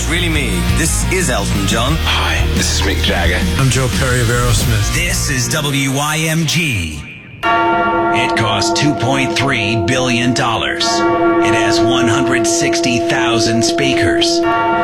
it's really me. This is Elton John. Hi, this is Mick Jagger. I'm Joe Perry of Aerosmith. This is WYMG. It cost $2.3 billion. It has 160,000 speakers.